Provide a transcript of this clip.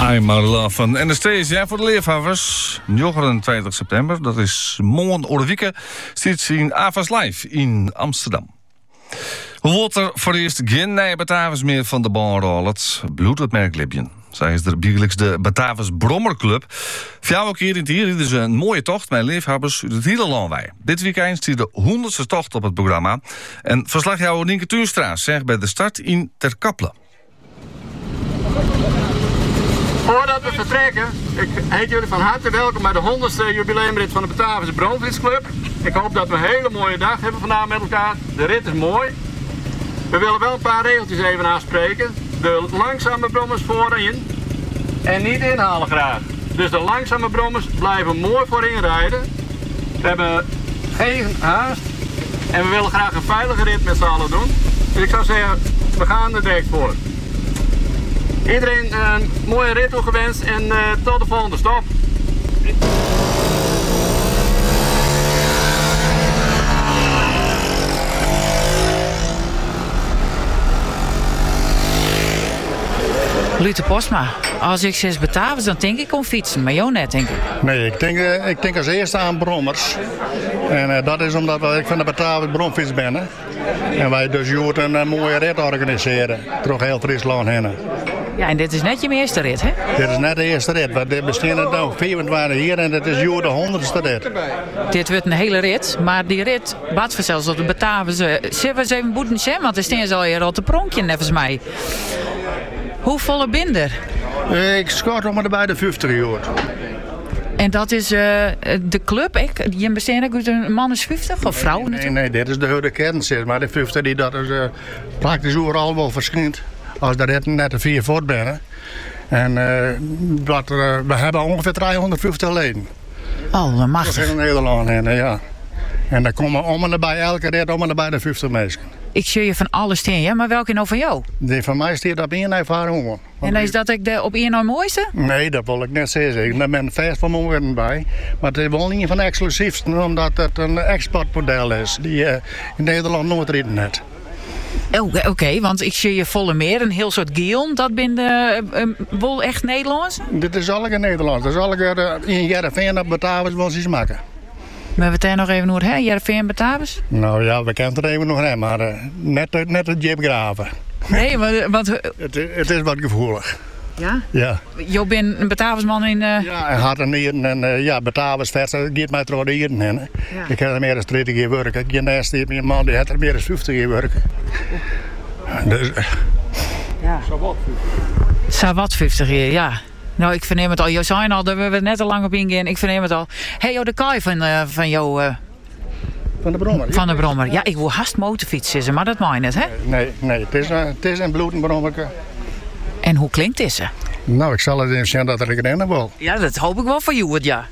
I'm My Love van Anastasia voor de leefhavers. 29 september, dat is morgen Ordewieke, zit ze in Avas Live in Amsterdam. We wordt er voor eerst geen nieuwe Batavus meer van de baan rollen. Het bloed het merklipje. Zij is de bierlijkste Batavus Brommerclub. Fjouwe keer in het hier is een mooie tocht met leefhavers uit het hele land wij. Dit weekend is de 100ste tocht op het programma. En verslagjouwer Nienke Tuinstra zegt bij de start in Ter Kapelle. Voordat we vertrekken, ik heet jullie van harte welkom bij de 100ste jubileumrit van de Batavus Bromfietsclub. Ik hoop dat we een hele mooie dag hebben vandaag met elkaar. De rit is mooi. We willen wel een paar regeltjes even aanspreken. De langzame brommers voorin en niet inhalen graag. Dus de langzame brommers blijven mooi voorin rijden. We hebben geen haast en we willen graag een veilige rit met z'n allen doen. Dus ik zou zeggen, we gaan er direct voor. Iedereen een mooie rit toegewenst en tot de volgende stop. Lute Postma, als ik zeg Batavus, dan denk ik om fietsen, maar jou net, denk ik. Nee, ik denk als eerste aan brommers. En dat is omdat ik van de Batavus bromfiets ben. Hè. En wij dus een mooie rit organiseren, door heel Friesland heen. Ja, en dit is net je eerste rit, hè? Dit is net de eerste rit, want dit bestaat nu 24 hier en dit is de 100ste rit. Dit wordt een hele rit, maar die rit, wat zelfs op de Batavus, zullen we eens even boeten zijn, want er staan ze al hier op de pronkje, nevens mij. Hoe volle binder? Ik schat om bij de 50 jaar. En dat is de club, je bestaat ook uit een man is 50 of vrouw natuurlijk? Nee, dit is de hele kern, zeg maar. De 50 die dat is praktisch overal wel verschijnt. Als de rit net de 4 voort binnen. En we hebben ongeveer 350 leden. Oh, dat mag. Dat is in Nederland heen, ja. En dan komen om en bij elke rit om en bij de 50 mensen. Ik zie je van alles steen, ja? Maar welke nou van jou? Die van mij staat op één ervaring. En is dat ik op één nou mooiste? Nee, dat wil ik net zeggen. Ik ben vast van mijn bij. Maar het is wel niet van de exclusiefste, omdat het een exportmodel is. Die in Nederland nooit rijden net. Oké, want ik zie je volle meer, een heel soort gion. Dat ben wel echt Nederlands? Dit is allemaal Nederlands. Dat is allemaal in Jereveen op Batavus wel eens maken. Maar we zijn nog even hoe het Jereveen Batavus? Nou ja, we kennen het even nog niet, maar net het Jip graven. Nee, want... Het is wat gevoelig. Ja? Ja. Je bent een Batavusman in... Ja, en had er nieren en ja, Batavus vers, dat gaat mij trouwens hierin. Ja. Ik heb er meer dan 30 keer werken. Ik naast die man die had er meer dan 50 keer werken. Dus, ja. Zawat 50 keer, ja. Nou, ik verneem het al. Je zei al, dat we er net al lang op ingaan. Ik verneem het al. Hey, de kaai van jou... Van de Brommer. Van de Brommer. Ja, ik wil haast motorfietsen, maar dat mag je net, hè? Nee, het is een bloedenbrommerke. En hoe klinkt deze? Nou, ik zal het even zien dat ik erin wil. Ja, dat hoop ik wel voor jou, ja.